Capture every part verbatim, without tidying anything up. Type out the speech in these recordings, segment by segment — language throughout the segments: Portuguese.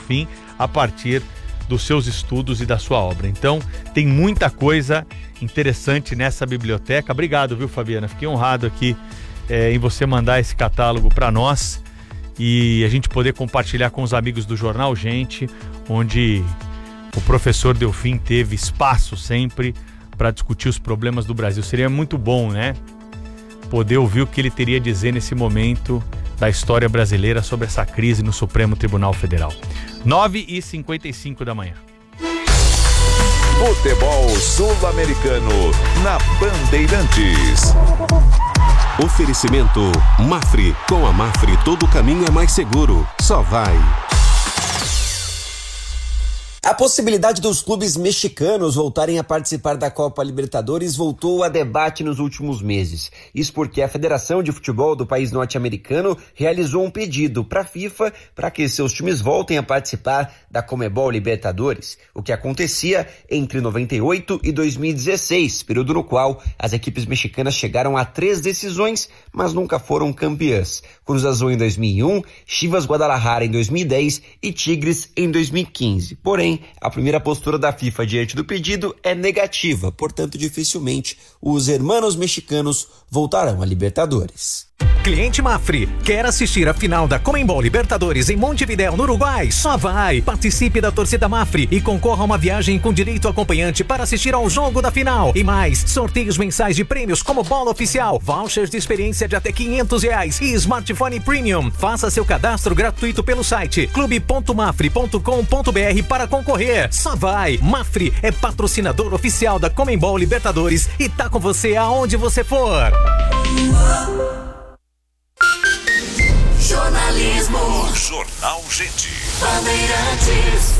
Delfim a partir dos seus estudos e da sua obra. Então, tem muita coisa interessante nessa biblioteca. Obrigado, viu, Fabiana? Fiquei honrado aqui é, em você mandar esse catálogo para nós e a gente poder compartilhar com os amigos do Jornal Gente, onde o professor Delfim teve espaço sempre para discutir os problemas do Brasil. Seria muito bom, né? Poder ouvir o que ele teria a dizer nesse momento da história brasileira sobre essa crise no Supremo Tribunal Federal. nove e cinquenta e cinco da manhã. Futebol Sul-Americano na Bandeirantes. Oferecimento Mafre. Com a Mafre todo caminho é mais seguro. Só vai. A possibilidade dos clubes mexicanos voltarem a participar da Copa Libertadores voltou a debate nos últimos meses. Isso porque a Federação de Futebol do país norte-americano realizou um pedido para a FIFA para que seus times voltem a participar da Conmebol Libertadores, o que acontecia entre noventa e oito e dois mil e dezesseis, período no qual as equipes mexicanas chegaram a três decisões, mas nunca foram campeãs. Cruz Azul em dois mil e um, Chivas Guadalajara em dois mil e dez e Tigres em dois mil e quinze. Porém, a primeira postura da FIFA diante do pedido é negativa, portanto, dificilmente os hermanos mexicanos voltarão à Libertadores. Cliente Mafre, quer assistir a final da Conmebol Libertadores em Montevidéu, no Uruguai? Só vai! Participe da torcida Mafre e concorra a uma viagem com direito acompanhante para assistir ao jogo da final. E mais, sorteios mensais de prêmios como bola oficial, vouchers de experiência de até quinhentos reais e smartphone premium. Faça seu cadastro gratuito pelo site clube ponto mafre ponto com ponto br para concorrer. Só vai! Mafre é patrocinador oficial da Conmebol Libertadores e tá com você aonde você for. Jornalismo. Jornal Gente. Bandeirantes.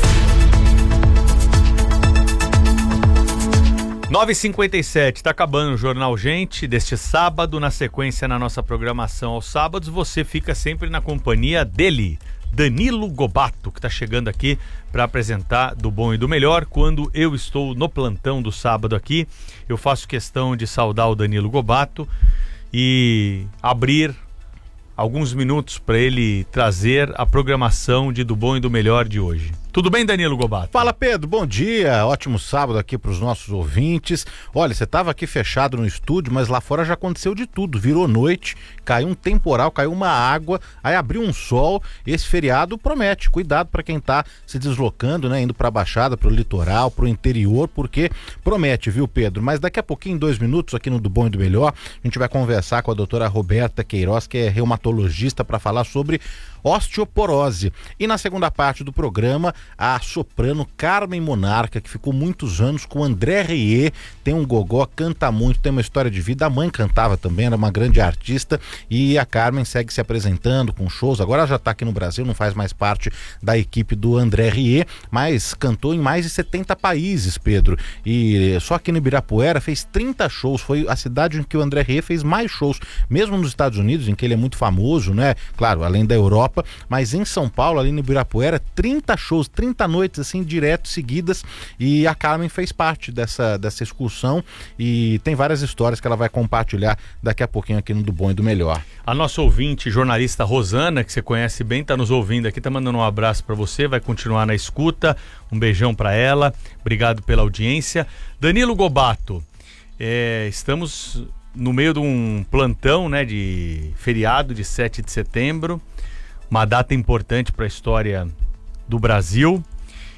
nove e cinquenta e sete, está acabando o Jornal Gente deste sábado. Na sequência, na nossa programação aos sábados, você fica sempre na companhia dele, Danilo Gobato, que está chegando aqui para apresentar Do Bom e do Melhor. Quando eu estou no plantão do sábado aqui, eu faço questão de saudar o Danilo Gobato e abrir alguns minutos para ele trazer a programação de Do Bom e do Melhor de hoje. Tudo bem, Danilo Gobato? Fala, Pedro, bom dia, ótimo sábado aqui para os nossos ouvintes. Olha, você estava aqui fechado no estúdio, mas lá fora já aconteceu de tudo, virou noite, caiu um temporal, caiu uma água, aí abriu um sol. Esse feriado promete, cuidado para quem está se deslocando, né, indo para a Baixada, para o litoral, para o interior, porque promete, viu, Pedro? Mas daqui a pouquinho, em dois minutos, aqui no Do Bom e do Melhor, a gente vai conversar com a doutora Roberta Queiroz, que é reumatologista, para falar sobre osteoporose. E na segunda parte do programa, a soprano Carmen Monarca, que ficou muitos anos com André Rieu, tem um gogó, canta muito, tem uma história de vida. A mãe cantava também, era uma grande artista, e a Carmen segue se apresentando com shows. Agora ela já está aqui no Brasil, não faz mais parte da equipe do André Rieu, mas cantou em mais de setenta países, Pedro, e só aqui no Ibirapuera fez trinta shows. Foi a cidade em que o André Rieu fez mais shows, mesmo nos Estados Unidos, em que ele é muito famoso, né? Claro, além da Europa, mas em São Paulo, ali no Ibirapuera, trinta shows, trinta noites assim, direto, seguidas, e a Carmen fez parte dessa, dessa excursão e tem várias histórias que ela vai compartilhar daqui a pouquinho aqui no Do Bom e do Melhor. A nossa ouvinte, jornalista Rosana, que você conhece bem, tá nos ouvindo aqui, tá mandando um abraço para você, vai continuar na escuta, um beijão para ela, obrigado pela audiência. Danilo Gobato, é, estamos no meio de um plantão, né, de feriado de sete de setembro, uma data importante para a história do Brasil,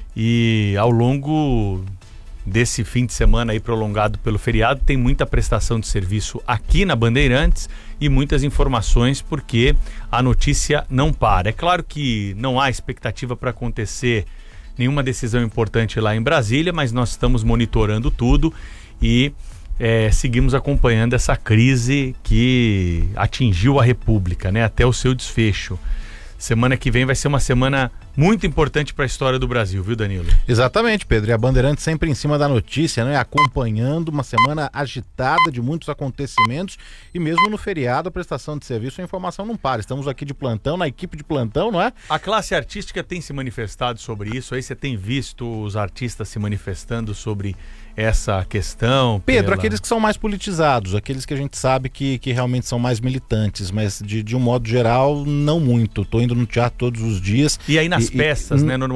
e ao longo desse fim de semana aí prolongado pelo feriado tem muita prestação de serviço aqui na Bandeirantes e muitas informações, porque a notícia não para. É claro que não há expectativa para acontecer nenhuma decisão importante lá em Brasília, mas nós estamos monitorando tudo e é, seguimos acompanhando essa crise que atingiu a República, né, até o seu desfecho. Semana que vem vai ser uma semana muito importante para a história do Brasil, viu, Danilo? Exatamente, Pedro. E a Bandeirantes sempre em cima da notícia, né? Acompanhando uma semana agitada de muitos acontecimentos, e mesmo no feriado a prestação de serviço, a informação não para. Estamos aqui de plantão, na equipe de plantão, não é? A classe artística tem se manifestado sobre isso, aí você tem visto os artistas se manifestando sobre essa questão? Pedro, pela... aqueles que são mais politizados, aqueles que a gente sabe que, que realmente são mais militantes, mas de, de um modo geral, não muito. Tô indo no teatro todos os dias. E aí nas e, peças, e, né?